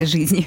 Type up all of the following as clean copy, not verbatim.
жизни?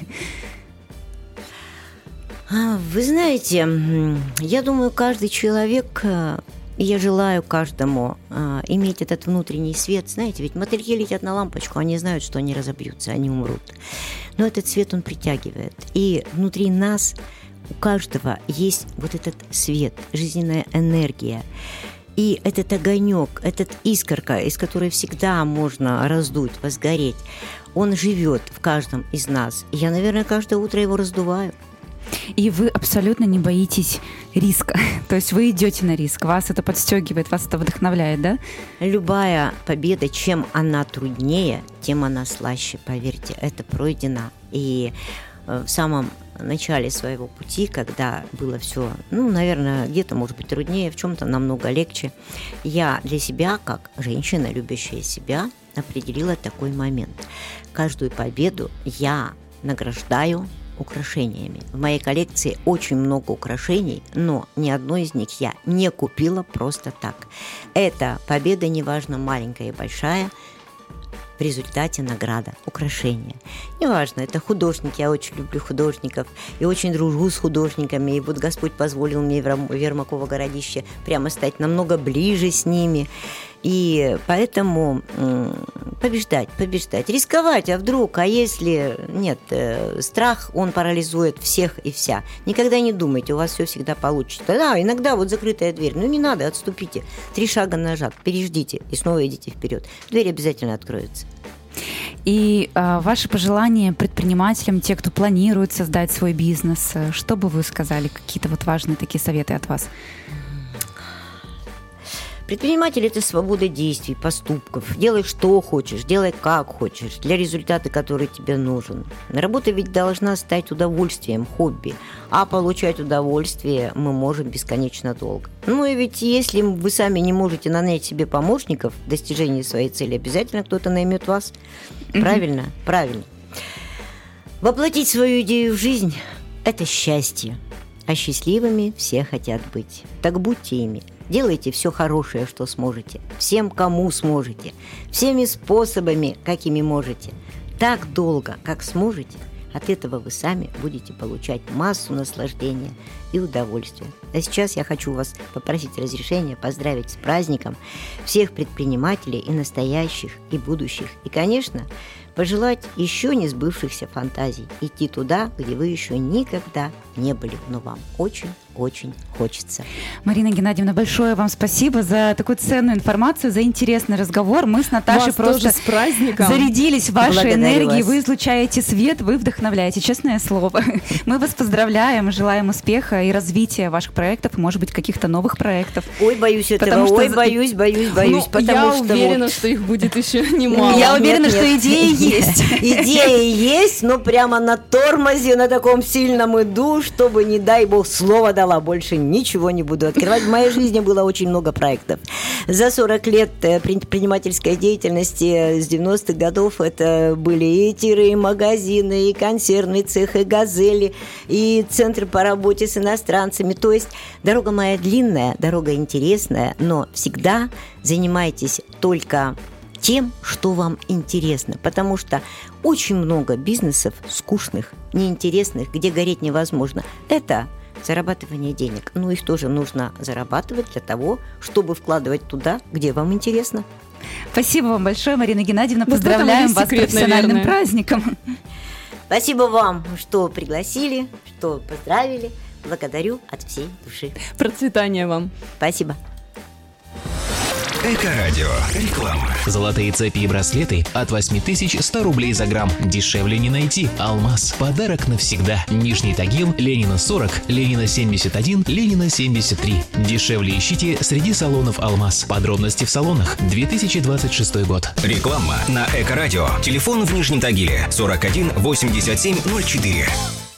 Вы знаете, я думаю, каждый человек, я желаю каждому иметь этот внутренний свет. Знаете, ведь мотыльки летят на лампочку, они знают, что они разобьются, они умрут. Но этот свет, он притягивает. И внутри нас у каждого есть вот этот свет, жизненная энергия. И этот огонек, этот искорка, из которой всегда можно раздуть, возгореть, он живет в каждом из нас. И я, наверное, каждое утро его раздуваю. И вы абсолютно не боитесь риска. То есть вы идете на риск, вас это подстегивает, вас это вдохновляет, да? Любая победа, чем она труднее, тем она слаще, поверьте, это пройдено. И в самом начале своего пути, когда было все, наверное, где-то, может быть, труднее, в чем-то намного легче, я для себя, как женщина, любящая себя, определила такой момент. Каждую победу я награждаю украшениями. В моей коллекции очень много украшений, но ни одно из них я не купила просто так. Эта победа, неважно, маленькая и большая, в результате награда, украшения. Неважно, это художник, я очень люблю художников и очень дружу с художниками, и вот Господь позволил мне в Ермаково городище прямо стать намного ближе с ними, и поэтому побеждать, рисковать, а вдруг, а если нет, страх, он парализует всех и вся. Никогда не думайте, у вас все всегда получится. Да, иногда вот закрытая дверь, не надо, отступите, 3 шага назад, переждите и снова идите вперед. Дверь обязательно откроется. И ваши пожелания предпринимателям, те, кто планирует создать свой бизнес, что бы вы сказали, какие-то вот важные такие советы от вас? Предприниматель – это свобода действий, поступков. Делай, что хочешь, делай, как хочешь, для результата, который тебе нужен. Работа ведь должна стать удовольствием, хобби, а получать удовольствие мы можем бесконечно долго. И ведь если вы сами не можете нанять себе помощников в достижении своей цели, обязательно кто-то наймет вас. Правильно? Правильно. Воплотить свою идею в жизнь – это счастье, а счастливыми все хотят быть. Так будьте ими. Делайте все хорошее, что сможете, всем, кому сможете, всеми способами, какими можете. Так долго, как сможете, от этого вы сами будете получать массу наслаждения и удовольствия. А сейчас я хочу вас попросить разрешения поздравить с праздником всех предпринимателей и настоящих, и будущих. И, конечно, пожелать еще не сбывшихся фантазий, идти туда, где вы еще никогда не были, но вам очень хочется. Марина Геннадьевна, большое вам спасибо за такую ценную информацию, за интересный разговор. Мы с Наташей вас просто с праздником зарядились вашей Благодарю энергией. вас. Вы излучаете свет, вы вдохновляете, честное слово. Мы вас поздравляем, желаем успеха и развития ваших проектов, может быть, каких-то новых проектов. Ой, боюсь этого, Потому что... боюсь, я уверена, что их будет еще немало. Я уверена, что идеи есть. Идеи есть, но прямо на тормозе, на таком сильном иду, чтобы, не дай бог, слово дала, больше ничего не буду открывать. В моей жизни было очень много проектов. За 40 лет предпринимательской деятельности с 90-х годов это были и тиры, и магазины, и консервный цех, и газели, и центр по работе с иностранцами. То есть дорога моя длинная, дорога интересная, но всегда занимайтесь только тем, что вам интересно, потому что очень много бизнесов скучных, неинтересных, где гореть невозможно. Это зарабатывание денег. Их тоже нужно зарабатывать для того, чтобы вкладывать туда, где вам интересно. Спасибо вам большое, Марина Геннадьевна. Поздравляем вас с профессиональным праздником. Спасибо вам, что пригласили, что поздравили. Благодарю от всей души. Процветания вам. Спасибо. Эко-радио. Реклама. Золотые цепи и браслеты от 8100 рублей за грамм. Дешевле не найти. Алмаз. Подарок навсегда. Нижний Тагил, Ленина 40, Ленина 71, Ленина 73. Дешевле ищите среди салонов Алмаз. Подробности в салонах. 2026 год. Реклама на Эко-радио. Телефон в Нижнем Тагиле 41 87 04.